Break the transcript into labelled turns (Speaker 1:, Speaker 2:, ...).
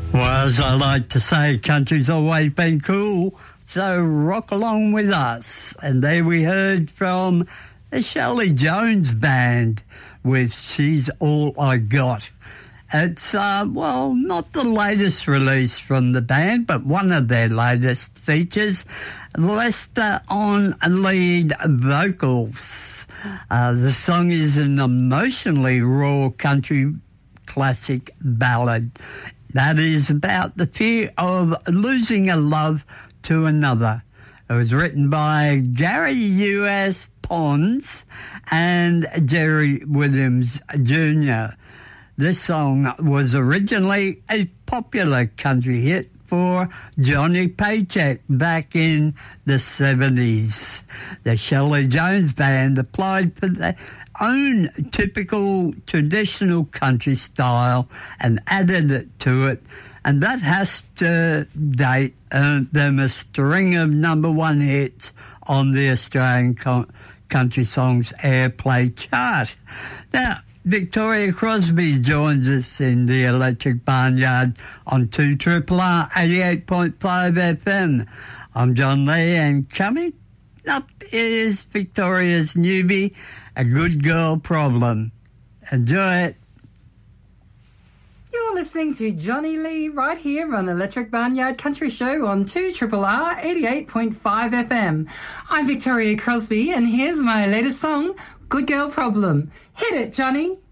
Speaker 1: Well, as I like to say, country's always been cool, so rock along with us. And there we heard from the Shelley Jones Band with She's All I Got. It's, well, not the latest release from the band, but one of their latest features, Lester on lead vocals. The song is an emotionally raw country classic ballad that is about the fear of losing a love to another. It was written by Gary U.S. Pons and Jerry Williams Jr. This song was originally a popular country hit for Johnny Paycheck back in the 70s. The Shelley Jones Band applied for their own typical traditional country style and added it to it, and that has to date earned them a string of number one hits on the Australian Country Songs Airplay chart. Now, Victoria Crosby joins us in the Electric Barnyard on 2RRR 88.5 FM. I'm John Lee, and coming up is Victoria's newbie, A Good Girl Problem. Enjoy it.
Speaker 2: You're listening to Johnny Lee right here on Electric Barnyard Country Show on 2RRR 88.5 FM. I'm Victoria Crosby, and here's my latest song, Good Girl Problem. Hit it, Johnny.